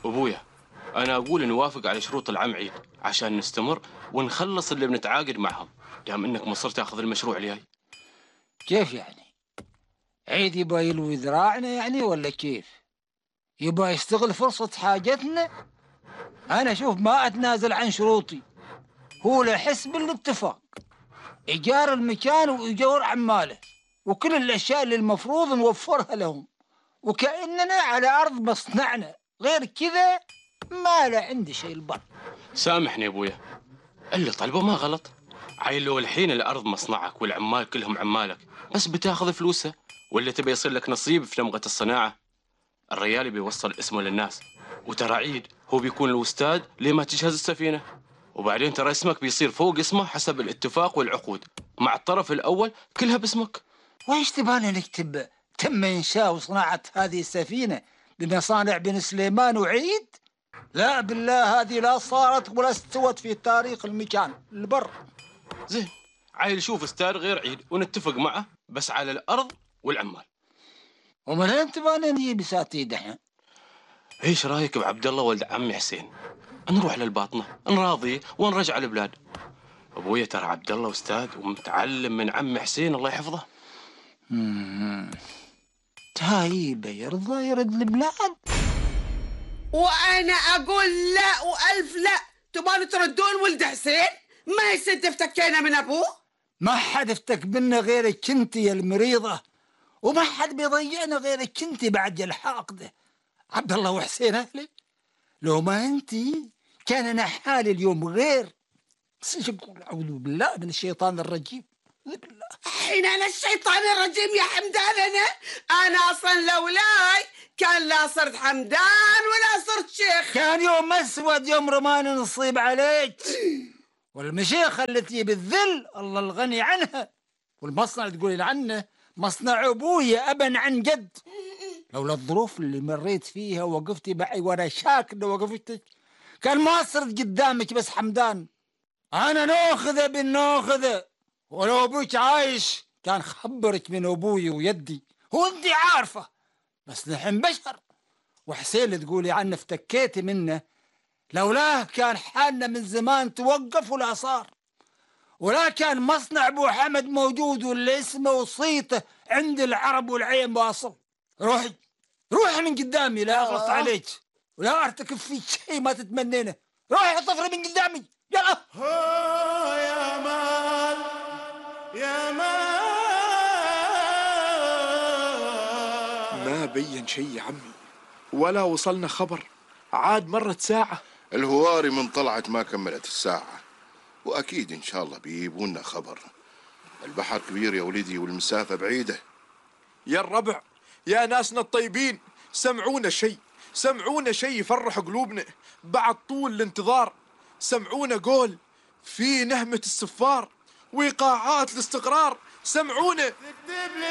أبويا، أنا أقول نوافق على شروط العم عيد عشان نستمر ونخلص اللي بنتعاقد معهم، دام إنك مصر تاخذ المشروع الجاي. كيف يعني؟ عيد يبغى يلوي ذراعنا يعني ولا كيف؟ يبغى يستغل فرصة حاجتنا؟ أنا شوف ما أتنازل عن شروطي، هو له حسب الاتفاق، إيجار المكان وإيجار عماله وكل الأشياء اللي المفروض نوفرها لهم، وكأننا على أرض مصنعنا، غير كذا ما له عندي شيء البر. سامحني يا أبويا، اللي طلبه ما غلط. عيل لو الحين الأرض مصنعك والعمال كلهم عمالك، بس بتاخذ فلوسه، ولا تبي يصير لك نصيب في نمغة الصناعة؟ الريال بيوصل اسمه للناس، وترى عيد هو بيكون الأستاذ لما تجهز السفينة، وبعدين ترى اسمك بيصير فوق اسمه حسب الاتفاق والعقود مع الطرف الأول كلها باسمك. وإيش تبغانا نكتب؟ تم إنشاء وصناعة هذه السفينة بمصانع بن سليمان وعيد؟ لا بالله، هذه لا صارت ولا استوت في تاريخ المكان البر. زين، عيل شوف استاذ غير عيد ونتفق معه بس على الأرض والعمال. ومن أين تبغانا نجيب ساتيد احنا؟ ايش رايك بعبد الله ولد عمي حسين؟ نروح للباطنة نراضيه ونرجع البلاد. ابويا ترى عبد الله استاذ ومتعلم من عمي حسين الله يحفظه. تايب يرضى يرد البلاد؟ وانا اقول لا والف لا. تبغوا تردون ولد حسين؟ ما يصير افتكينا من ابوه. ما حد افتك بنا غيرك انت يا المريضة، وما حد بيضيعنا غيرك انت بعد الحاقدة. عبد الله وحسين اهلي، لو ما انت كان انا حالي اليوم غير. بس اقول اعوذ بالله من الشيطان الرجيم. بالله حين انا الشيطان الرجيم يا حمدان؟ انا اصلا لولاي كان لا صرت حمدان ولا صرت شيخ. كان يوم اسود، يوم رمان نصيب عليك. والمشيخة التي بالذل الله الغني عنها، والمصنع تقولين عنه مصنع ابويا ابا عن جد. لولا الظروف اللي مريت فيها وقفتي معي وانا شاكر وقفتك، كان ما صرت قدامك بس حمدان. انا ناخذه بالناخذه، ولو ابوك عايش كان خبرك من ابوي ويدي، هو انت عارفه. بس نحن بشر، وحسين اللي تقولي عنه افتكيتي منه، لولاه كان حالنا من زمان توقف ولا صار، ولا كان مصنع ابو حمد موجود ولا اسمه وصيته عند العرب والعين واصل. روحي روحي من قدامي، لا اغلط عليك ولا ارتكب فيك شيء ما تتمنينه. روحي طفري من قدامي يلا. يا مال يا مال. ما بين شيء يا عمي، ولا وصلنا خبر، عاد مرت ساعة. الهواري من طلعت ما كملت الساعة، وأكيد إن شاء الله بيجيبونا خبر. البحر كبير يا ولدي والمسافة بعيدة. يا الربع، يا ناسنا الطيبين، سمعونا شيء، سمعونا شيء يفرح قلوبنا بعد طول الانتظار. سمعونا قول في نهمة السفار وإيقاعات الاستقرار. سمعونا.